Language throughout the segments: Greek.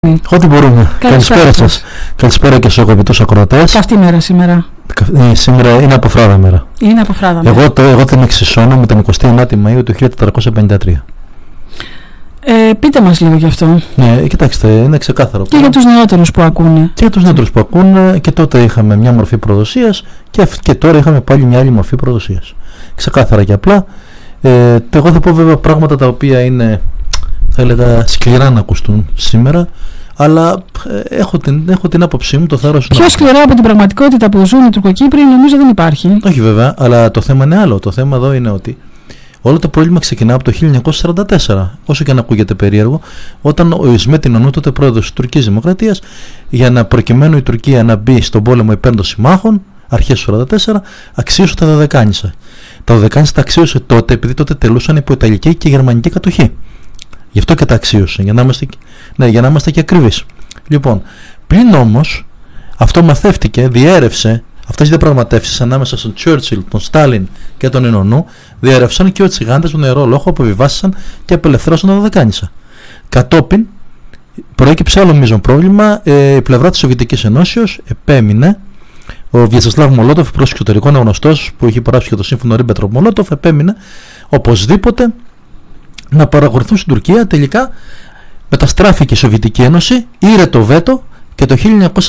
Ό,τι μπορούμε. Καλησπέρα σας. Καλησπέρα και στους αγαπητούς ακροατές. Καυτή μέρα σήμερα. Σήμερα είναι αποφράδα μέρα. Είναι αποφράδα μέρα. Εγώ την εξισώνω με την 29η Μαΐου του 1453. Πείτε μας λίγο γι' αυτό. Κοιτάξτε, είναι ξεκάθαρο. Και για τους νεότερους που ακούνε. Και για τους νεότερους που ακούνε, και τότε είχαμε μια μορφή προδοσίας και τώρα είχαμε πάλι μια άλλη μορφή προδοσίας. Ξεκάθαρα και απλά. Εγώ θα πω βέβαια πράγματα τα οποία είναι, θα έλεγα, σκληρά να ακουστούν σήμερα, αλλά έχω την άποψή μου, το θάρρος. Πιο σκληρά από την πραγματικότητα που ζουν οι Τουρκοκύπροι νομίζω δεν υπάρχει. Όχι βέβαια, αλλά το θέμα είναι άλλο. Το θέμα εδώ είναι ότι όλο το πρόβλημα ξεκινά από το 1944, όσο και αν ακούγεται περίεργο, όταν ο Ισμέτιν Ονού, τότε πρόεδρος της Τουρκικής Δημοκρατίας, προκειμένου η Τουρκία να μπει στον πόλεμο υπέρ των συμμάχων, αρχές του 1944, αξίωσε τα Δωδεκάνησα. Τα Δωδεκάνησα τα αξίωσε τότε, επειδή τότε τελούσαν υπό Ιταλική και Γερμανική κατοχή. Γι' αυτό και τα αξίωσε, για να είμαστε και ακριβείς. Λοιπόν, πλην όμως, αυτό μαθεύτηκε, διέρευσε. Αυτές οι διαπραγματεύσεις ανάμεσα στον Τσέρτσιλ, τον Στάλιν και τον Ινωνού διέρευσαν και οι τσιγάντες τον Ιερό Λόγο αποβιβάστησαν και απελευθέρωσαν τα Δωδεκάνησα. Κατόπιν προέκυψε άλλο μείζον πρόβλημα. Η πλευρά της Σοβιετικής Ενώσεως επέμεινε. Ο Βιατσεσλάβ Μολότοφ, υπουργός εξωτερικών, γνωστός που είχε υπογράψει και το σύμφωνο Ρίμπεντροπ-Μολότοφ, επέμεινε οπωσδήποτε να παραχωρηθούν στην Τουρκία. Τελικά μεταστράφηκε η Σοβιετική Ένωση, ήρε το βέτο και το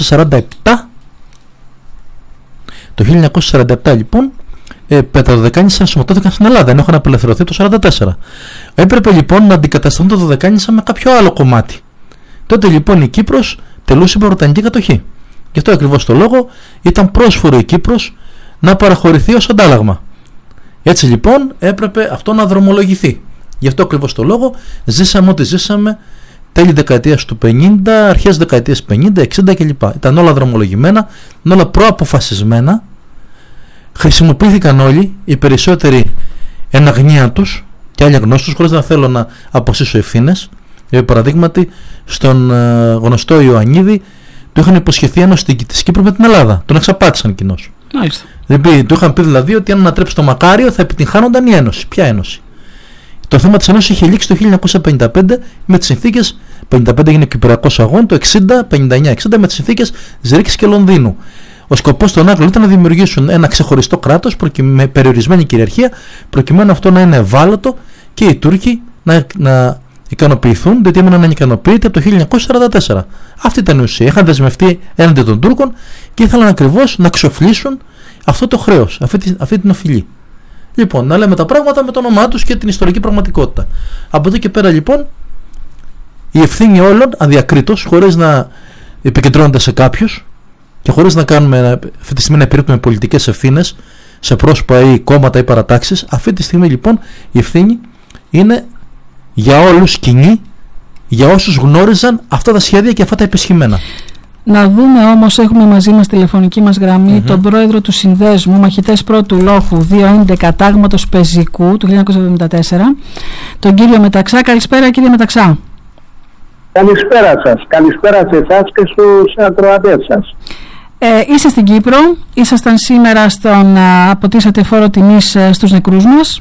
1947 λοιπόν τα Δωδεκάνησα ενσωματώθηκαν στην Ελλάδα, ενώ είχαν απελευθερωθεί το 1944. Έπρεπε λοιπόν να αντικατασταθούν τα Δωδεκάνησα με κάποιο άλλο κομμάτι. Τότε λοιπόν η Κύπρος τελούσε υπό βρετανική κατοχή. Γι' αυτό ακριβώς το λόγο ήταν πρόσφορο η Κύπρος να παραχωρηθεί ως αντάλλαγμα. Έτσι λοιπόν έπρεπε αυτό να δρομολογηθεί. Γι' αυτό ακριβώς το λόγο ζήσαμε ό,τι ζήσαμε τέλη δεκαετίας του 50, αρχές δεκαετίας 50, 60 κλπ. Ήταν όλα δρομολογημένα, όλα προαποφασισμένα. Χρησιμοποιήθηκαν όλοι, οι περισσότεροι εν αγνία τους και άλλοι αγνώστους, χωρίς να θέλω να αποσύσω ευθύνες. Για παραδείγματι, στον γνωστό Ιωαννίδη του είχαν υποσχεθεί ένωση της Κύπρου με την Ελλάδα. Τον εξαπάτησαν κοινώς. Του είχαν πει δηλαδή ότι αν ανατρέψει το Μακάριο θα επιτυγχάνονταν η ένωση. Ποια ένωση? Το θέμα της Ένωσης είχε λήξει το 1955 με τις συνθήκες. 55 έγινε Κυπριακός αγών, το 59-60 με τις συνθήκες Ζρίκης και Λονδίνου. Ο σκοπός των Άγγλων ήταν να δημιουργήσουν ένα ξεχωριστό κράτος με περιορισμένη κυριαρχία, προκειμένου αυτό να είναι ευάλωτο και οι Τούρκοι να ικανοποιηθούν, διότι έμειναν ανικανοποιητοί από το 1944. Αυτή ήταν η ουσία. Είχαν δεσμευτεί έναντι των Τούρκων και ήθελαν ακριβώς να ξοφλήσουν αυτό το χρέος, αυτή την οφειλή. Λοιπόν, να λέμε τα πράγματα με το όνομά τους και την ιστορική πραγματικότητα. Από εδώ και πέρα λοιπόν η ευθύνη όλων αδιακρίτως, χωρίς να επικεντρώνονται σε κάποιους και χωρίς να κάνουμε αυτή τη στιγμή να επιρρύπτουμε πολιτικές ευθύνες σε πρόσωπα ή κόμματα ή παρατάξεις, αυτή τη στιγμή λοιπόν η ευθύνη είναι για όλους κοινή, για όσους γνώριζαν αυτά τα σχέδια και αυτά τα υπεσχημένα. Να δούμε όμως, έχουμε μαζί μας τηλεφωνική μας γραμμή τον πρόεδρο του Συνδέσμου Μαχητές Πρώτου Λόχου 211 Τάγματος Πεζικού του 1974, τον κύριο Μεταξά. Καλησπέρα κύριε Μεταξά. Καλησπέρα σας. Καλησπέρα σε εσάς και στους ακροατές σας. Είστε στην Κύπρο, ήσασταν σήμερα αποτίσατε φόρο τιμής στους νεκρούς μας.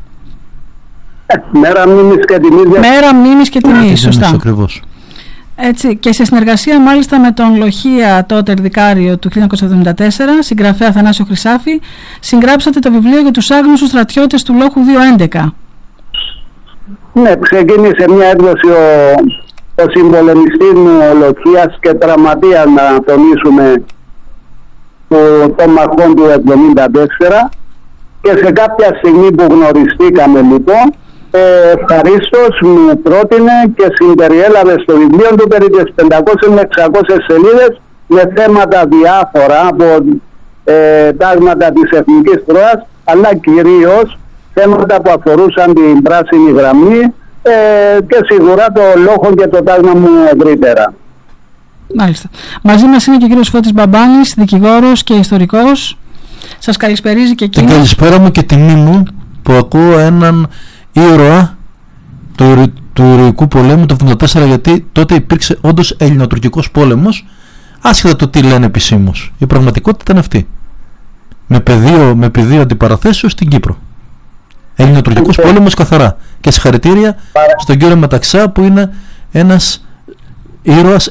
Μέρα μνήμης και τιμής. Μέρα μνήμης και τιμής, σωστά. Ακριβώς. Έτσι, και σε συνεργασία μάλιστα με τον Λοχεία, τότε ερδικάριο του 1974, συγγραφέα Θανάσιο Χρυσάφη, συγγράψατε το βιβλίο για τους άγνωστους στρατιώτες του Λόχου 211. Ναι, ξεκίνησε μια έκδοση ο συμπολεμιστής μου ο Λοχείας και τραυματίας, να τονίσουμε, των μαχών του 1974, και σε κάποια στιγμή που γνωριστήκαμε λοιπόν, ευχαρίστως μου πρότεινε και συμπεριέλαβε στο βιβλίο του περί τις 500 με 600 σελίδες με θέματα διάφορα από τάγματα της εθνικής τρώας, αλλά κυρίως θέματα που αφορούσαν την πράσινη γραμμή και σίγουρα το Λόχο και το τάγμα μου ευρύτερα. Μάλιστα. Μαζί μας είναι και ο κύριος Φώτης Μπαμπάνης, δικηγόρος και ιστορικός. Σας καλησπερίζει και εκείνος. Την καλησπέρα μου και τιμή μου που ακούω έναν ήρωα του Ηρωικού πολέμου το 1974, γιατί τότε υπήρξε όντως ελληνοτουρκικός πόλεμος, άσχετα το τι λένε επισήμως. Η πραγματικότητα ήταν αυτή. Με πεδίο αντιπαραθέσεως στην Κύπρο. Ελληνοτουρκικός πόλεμος καθαρά. Και συγχαρητήρια στον κύριο Μεταξά, που είναι ένας ήρωας